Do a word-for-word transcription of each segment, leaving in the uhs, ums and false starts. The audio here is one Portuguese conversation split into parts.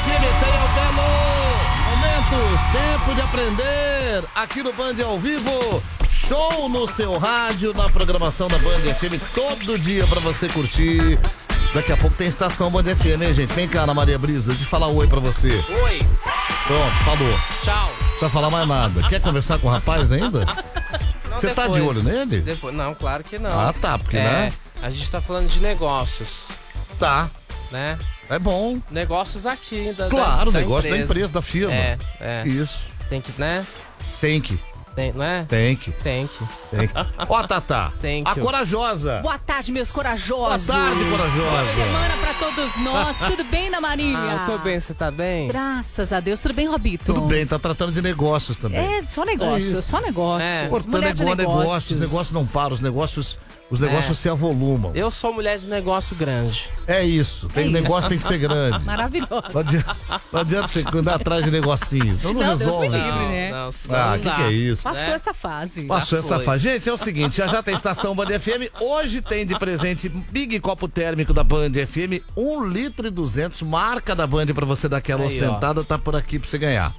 F M, esse aí é o Belo Momentos, tempo de aprender, aqui no Band ao vivo, show no seu rádio, na programação da Band F M, todo dia pra você curtir. Daqui a pouco tem estação Band F M, hein, gente? Vem cá, Ana Maria Brisa, deixa eu falar um oi pra você. Oi. Pronto, falou. Tchau. Não precisa falar mais nada. Quer conversar com o rapaz ainda? Não, Você tá de olho nele? Depois, não, claro que não. Ah, tá, porque, é, né? A gente tá falando de negócios, Tá, né? é bom. Negócios aqui da Claro, o da, negócio da da empresa, da firma. É, é. Isso, Tem que, né? tem que, Tem, não é? tem que, Tem que. tem que. Ó, Tatá, Thank a you. corajosa. Boa tarde, meus corajosos. Boa tarde, corajosa. Boa semana pra todos nós. Tudo bem, Ana Maria? Ah, eu tô bem, você tá bem? Graças a Deus. Tudo bem, Robito? Tudo bem, tá tratando de negócios também. É, só É negócios, isso. só negócios. É. Importante Mulher é de igual negócios. negócios, os negócios não param, os negócios, os negócios É. se avolumam. Eu sou mulher de negócio grande. É isso, tem É negócio isso. tem que ser grande. Maravilhosa. Não adianta, não adianta você andar atrás de negocinhos, não, não, Não, Deus resolve. me livre, né? Não, senão Ah, não o que, dá. que é isso? Passou né? essa fase. Passou Já essa foi. fase. Gente, é o seguinte, já já tem estação Band F M. Hoje tem de presente Big Copo Térmico da Band F M, um litro e duzentos, marca da Band pra você dar aquela Aí, ostentada, tá por aqui pra você ganhar.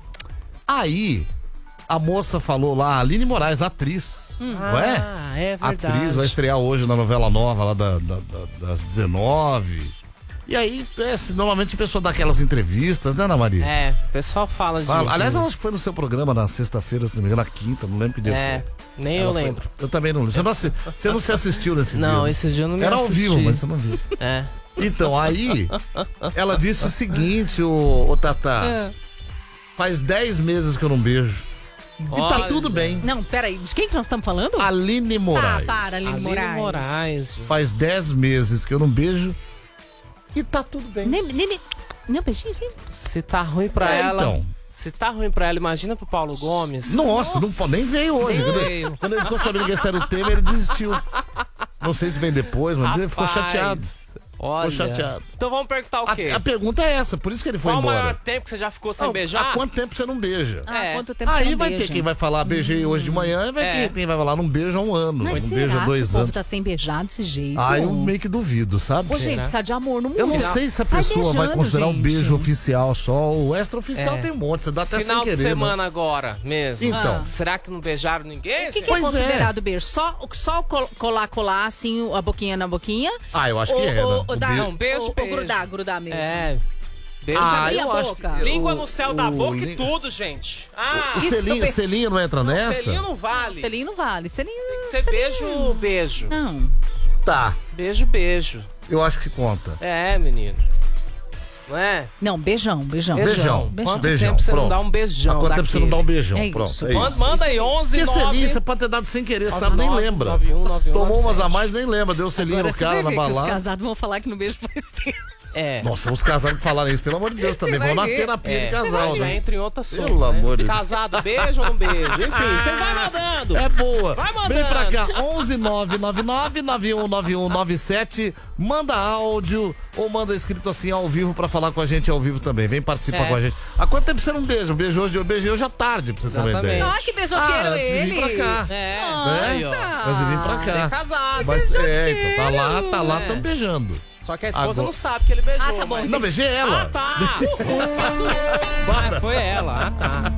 Aí, a moça falou lá, a Aline Moraes, atriz, não é? Ah, é verdade. Atriz, vai estrear hoje na novela nova lá da, da- da- das dezenove. E aí, é, se- normalmente a pessoa dá aquelas entrevistas, né, Ana Maria? É, o pessoal fala de... Fala. Aliás, de- ela acho que foi no seu programa na sexta-feira, se não me engano, na quinta, não lembro que dia É, foi. nem eu Ela foi- lembro. Eu também não lembro. Você não, assi- você não se assistiu nesse dia? Não, né? esse dia eu não me Era ao assisti. vivo, mas você não viu. É. Então, aí, ela disse o seguinte, ô, ô Tatá. Ah. Faz dez meses que eu não beijo. E tá Olha. tudo bem. Não, peraí. De quem que nós estamos falando? Aline Ah, Moraes. para, Aline Aline Moraes. Moraes. gente. Faz dez meses que eu não beijo. E tá tudo bem. Nem, nem, me- nem um beijinho, assim? Se tá ruim pra É, ela... então. Se tá ruim pra ela, imagina pro Paulo Gomes. Nossa, não pode nem veio hoje. Sim. Quando ele, quando ele ficou sabendo que esse era o tema, ele desistiu. Não sei se vem depois, mas ele ficou Rapaz, chateado. Olha. Ficou chateado. Então vamos perguntar o quê? A, a pergunta é essa, por isso que ele foi Qual o embora. maior tempo que você já ficou sem Não, beijar? Há quanto tempo você não beija? Ah, É. quanto tempo você Aí não vai beija? ter quem vai falar beijei hoje de manhã e vai É. ter quem vai falar não beija há um ano, Mas não será beija há dois que o anos. povo tá sem beijar desse jeito? Ah, eu meio que duvido, sabe? Ô, gente, Será? precisa de amor no mundo. Eu não sei se a Sai pessoa vai beijando, considerar um gente. beijo oficial só. O extra-oficial É. tem um monte, você dá até Final sem de querer. semana agora mesmo. Então. Ah. Será que não beijaram ninguém? O que, que gente? é Pois é. considerado beijo? Só, só col- colar, colar, assim, a boquinha na boquinha? Ah, eu acho que Ou- é, né? ou- O ou dar- beijo- Não, beijo, ou- ou beijo. grudar, grudar mesmo. É. Beijo Ah, abrir eu a acho boca. que... Língua o- no céu da o boca lin- e tudo, gente. Ah, O Isso selinho, também. selinho não entra nessa? selinho não vale. Selinho não vale. Selinho... Tem que ser beijo, beijo. Não. Tá, Beijo, beijo. eu acho que conta. É, menino. Não é? Não, beijão, beijão. Beijão. Quanto Beijão, tempo você pronto. não dá um beijão Há quanto tempo você não dá um beijão? É Pronto, isso. é Manda, isso. manda aí, onze, Porque selinho nove... você pode ter dado sem querer, sabe? Nem lembra. nove um, nove um, Tomou umas a nove sete. mais, nem lembra. Deu selinho Agora no você cara vai na ver que os balada. casados vão falar que no beijo faz tempo. É. Nossa, os casados que falaram isso, pelo amor de Deus, também vai vão na ver. terapia É, de casal, já né? entra em outro assunto. Pelo né? amor de Deus. Casado, beijo ou não beijo? Enfim, vocês vão mandando. É boa. Vai mandando. Vem pra cá, onze nove nove nove nove um nove um nove sete. Manda áudio ou manda escrito assim ao vivo pra falar com a gente ao vivo também. Vem participar É. com a gente. Há quanto tempo você não beija? Beijou hoje, eu beijei hoje à tarde, pra você ter uma Exatamente. ideia. Ah, que beijoqueiro Ah, antes de vir ele. pra cá. É. Nossa. Aí, ó. Mas de vir pra cá. Tem casado. Mas, é, então tá lá, tá lá, É. tão beijando. Só que a esposa Agora- não sabe que ele beijou. Ah, tá bom. mas- Não, beijei ela. Ah, tá. Para. Ah, foi ela. Ah, tá.